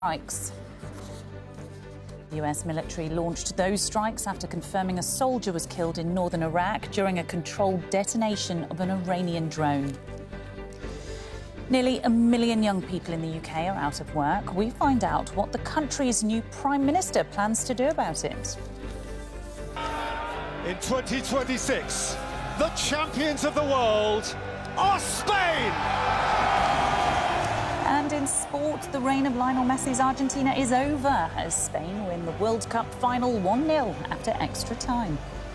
Strikes. The US military launched those strikes after confirming a soldier was killed in northern Iraq during a controlled detonation of an Iranian drone. Nearly 1 million young people in the UK are out of work. We find out what the country's new Prime Minister plans to do about it. In 2026, the champions of the world are Spain! And in sport, the reign of Lionel Messi's Argentina is over as Spain win the World Cup final 1-0 after extra time.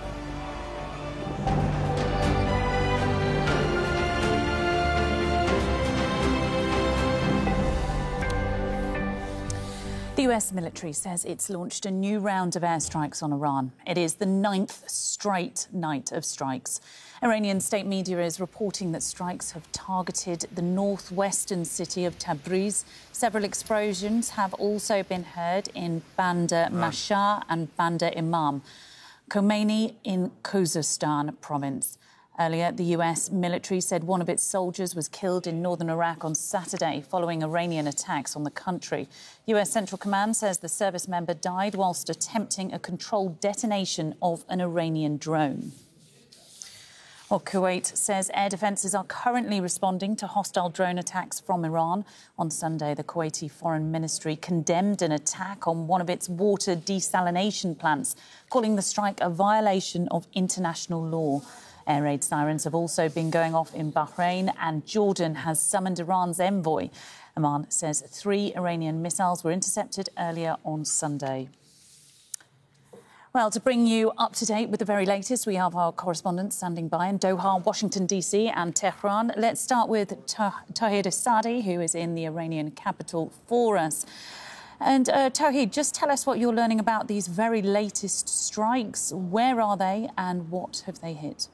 The US military says it's launched a new round of airstrikes on Iran. It is the 9th straight night of strikes. Iranian state media is reporting that strikes have targeted the northwestern city of Tabriz. Several explosions have also been heard in Bandar Mashar and Bandar Imam Khomeini in Khuzestan province. Earlier, the US military said one of its soldiers was killed in northern Iraq on Saturday following Iranian attacks on the country. US Central Command says the service member died whilst attempting a controlled detonation of an Iranian drone. Well, Kuwait says air defences are currently responding to hostile drone attacks from Iran. On Sunday, the Kuwaiti Foreign Ministry condemned an attack on one of its water desalination plants, calling the strike a violation of international law. Air raid sirens have also been going off in Bahrain, and Jordan has summoned Iran's envoy. Oman says 3 Iranian missiles were intercepted earlier on Sunday. Well, to bring you up to date with the very latest, we have our correspondents standing by in Doha, Washington, D.C. and Tehran. Let's start with Tawhid Assadi, who is in the Iranian capital for us. And Tawhid, just tell us what you're learning about these very latest strikes. Where are they and what have they hit?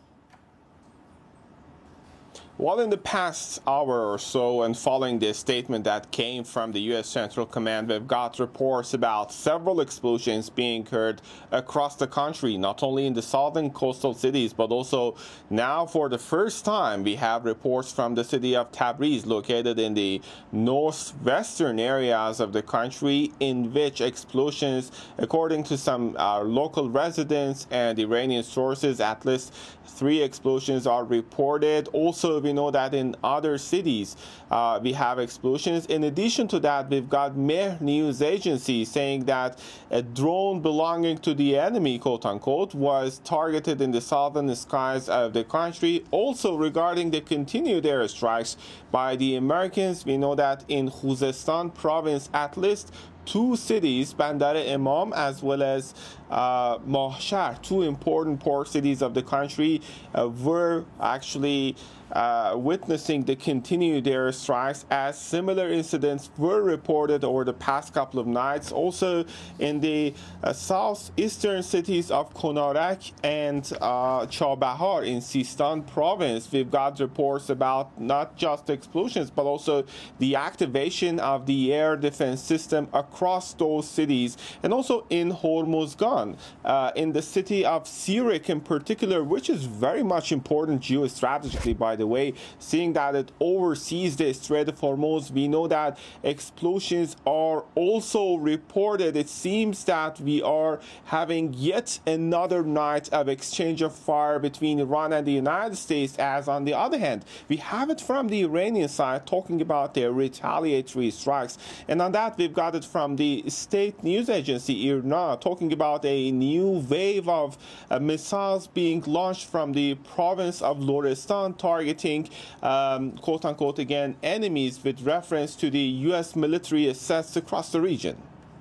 Well, in the past hour or so, and following the statement that came from the U.S. Central Command, we've got reports about several explosions being heard across the country, not only in the southern coastal cities, but also now for the first time, we have reports from the city of Tabriz, located in the northwestern areas of the country, in which explosions, according to some local residents and Iranian sources, at least 3 explosions are reported. Also, we know that in other cities we have explosions. In addition to that, we've got Mehr news agency saying that a drone belonging to the enemy, quote unquote, was targeted in the southern skies of the country. Also, regarding the continued airstrikes by the Americans, we know that in Khuzestan province, at least 2 cities, Bandar Imam as well as Mahshar, 2 important port cities of the country, were actually witnessing the continued airstrikes, as similar incidents were reported over the past couple of nights. Also, in the southeastern cities of Konarak and Chabahar in Sistan province, we've got reports about not just explosions, but also the activation of the air defense system across those cities, and also in Hormuzgan, in the city of Sirik in particular, which is very much important geostrategically, by the way, seeing that it oversees the Strait of Hormuz. We know that explosions are also reported. It seems that we are having yet another night of exchange of fire between Iran and the United States, as on the other hand, we have it from the Iranian side talking about their retaliatory strikes. And on that, we've got it from the state news agency IRNA talking about a new wave of missiles being launched from the province of Lorestan, targeting quote-unquote, again, enemies, with reference to the U.S. military assets across the region.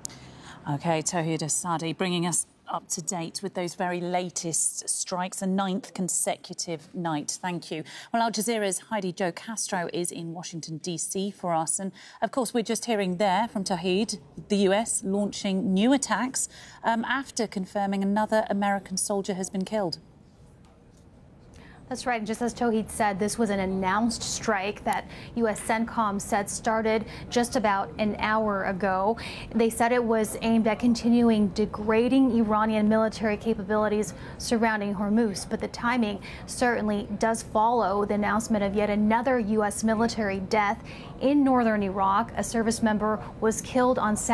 OK, Tawhid Assadi bringing us up to date with those very latest strikes, a 9th consecutive night. Thank you. Well, Al Jazeera's Heidi Jo Castro is in Washington, D.C. for us. And, of course, we're just hearing there from Tawhid, the U.S. launching new attacks after confirming another American soldier has been killed. That's right. And just as Tauhid said, this was an announced strike that U.S. CENTCOM said started just about an hour ago. They said it was aimed at continuing degrading Iranian military capabilities surrounding Hormuz. But the timing certainly does follow the announcement of yet another U.S. military death in northern Iraq. A service member was killed on Saturday